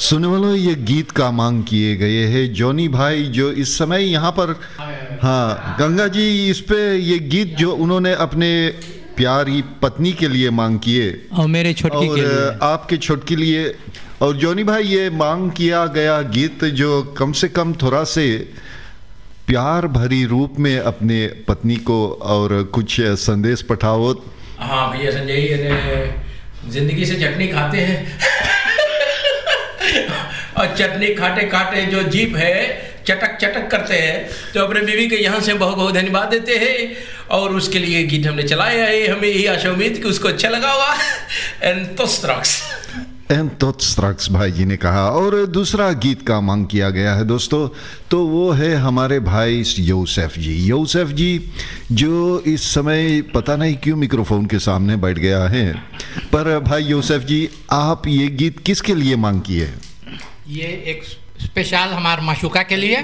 सुनने वालों, ये गीत का मांग किए गए हैं जॉनी भाई जो इस समय यहाँ पर। हाँ गंगा जी, इस पे ये गीत जो उन्होंने अपने प्यारी पत्नी के लिए मांग किए और मेरे छोटकी के लिए, आपके छोटकी लिए। और जॉनी भाई, ये मांग किया गया गीत जो कम से कम थोड़ा से प्यार भरी रूप में अपने पत्नी को और कुछ संदेश पठाओ। हाँ भैया संजय, ने जिंदगी से चटनी खाते हैं और चटनी खाते खाते जो जीप है चटक चटक करते हैं, तो अपने बीवी के यहाँ से बहुत बहुत धन्यवाद देते हैं। और उसके लिए गीत हमने चलाया है, हमें यही आशा उम्मीद कि उसको अच्छा लगा होगा। एंतोस्त्रक्स भाई जी ने कहा। और दूसरा गीत का मांग किया गया है दोस्तों, तो वो है हमारे भाई यूसुफ जी। यूसुफ जी जो इस समय पता नहीं क्यों मिक्रोफोन के सामने बैठ गया है, पर भाई यूसुफ जी, आप ये गीत किसके लिए मांग किए? ये एक स्पेशल हमारे माशूका के लिए,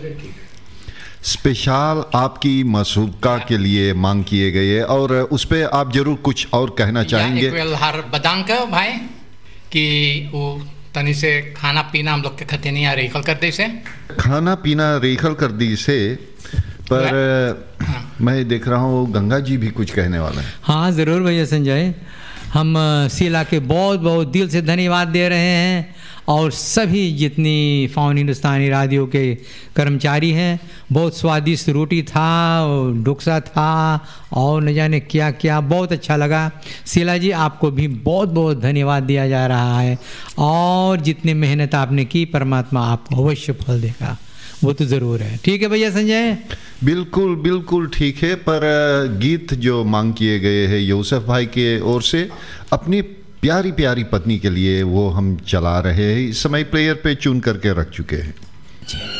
स्पेशल आपकी माशूका के लिए मांग किए गए। और उस पर आप जरूर कुछ और कहना चाहेंगे? हर बदांग का भाई कि वो तनी से खाना पीना हम लोग के खते नहीं आ रेखल कर दी से, खाना पीना रेखल कर दी से। पर मैं देख रहा हूँ गंगा जी भी कुछ कहने वाला है। हाँ ज़रूर भैया संजय, हम शीला के बहुत बहुत दिल से धन्यवाद दे रहे हैं और सभी जितनी फ़ोन हिंदुस्तानी रेडियो के कर्मचारी हैं। बहुत स्वादिष्ट रोटी था और डोसा था और न जाने क्या क्या, बहुत अच्छा लगा। शीला जी आपको भी बहुत बहुत धन्यवाद दिया जा रहा है और जितनी मेहनत आपने की परमात्मा आपको अवश्य फल देगा, वो तो ज़रूर है। ठीक है भैया संजय? बिल्कुल बिल्कुल ठीक है। पर गीत जो मांग किए गए हैं यूसुफ भाई के ओर से अपनी प्यारी प्यारी पत्नी के लिए, वो हम चला रहे हैं इस समय, प्लेयर पे चुन करके रख चुके हैं।